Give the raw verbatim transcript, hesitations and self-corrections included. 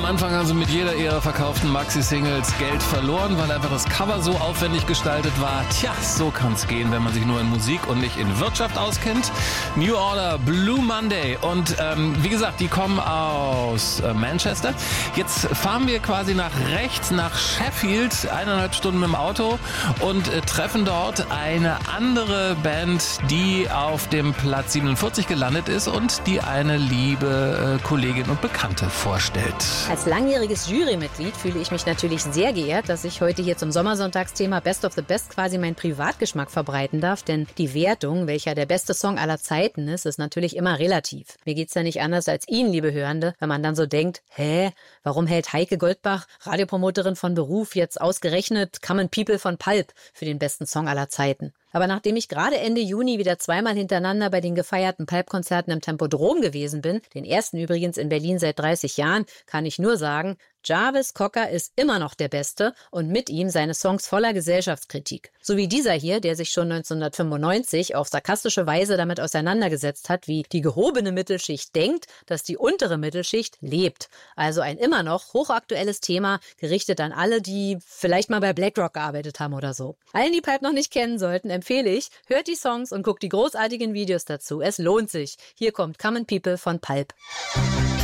Am Anfang haben sie mit jeder ihrer verkauften Maxi-Singles Geld verloren, weil einfach das Cover so aufwendig gestaltet war. Tja, so kann's gehen, wenn man sich nur in Musik und nicht in Wirtschaft auskennt. New Order, Blue Monday. Und ähm, wie gesagt, die kommen aus äh, Manchester. Jetzt fahren wir quasi nach rechts, nach Sheffield, eineinhalb Stunden mit dem Auto und äh, treffen dort eine andere Band, die auf dem Platz siebenundvierzig gelandet ist und die eine liebe äh, Kollegin und Bekannte vorstellt. Als langjähriges Jurymitglied fühle ich mich natürlich sehr geehrt, dass ich heute hier zum Sommersonntagsthema Best of the Best quasi meinen Privatgeschmack verbreiten darf, denn die Wertung, welcher der beste Song aller Zeiten ist, ist natürlich immer relativ. Mir geht's ja nicht anders als Ihnen, liebe Hörende, wenn man dann so denkt, hä, warum hält Heike Goldbach, Radiopromoterin von Beruf, jetzt ausgerechnet Common People von Pulp für den besten Song aller Zeiten? Aber nachdem ich gerade Ende Juni wieder zweimal hintereinander bei den gefeierten Pulp-Konzerten im Tempodrom gewesen bin, den ersten übrigens in Berlin seit dreißig Jahren, kann ich nur sagen, Jarvis Cocker ist immer noch der Beste und mit ihm seine Songs voller Gesellschaftskritik. So wie dieser hier, der sich schon neunzehnhundertfünfundneunzig auf sarkastische Weise damit auseinandergesetzt hat, wie die gehobene Mittelschicht denkt, dass die untere Mittelschicht lebt. Also ein immer noch hochaktuelles Thema, gerichtet an alle, die vielleicht mal bei BlackRock gearbeitet haben oder so. Allen, die Pulp noch nicht kennen sollten, empfehle ich, hört die Songs und guckt die großartigen Videos dazu. Es lohnt sich. Hier kommt Common People von Pulp.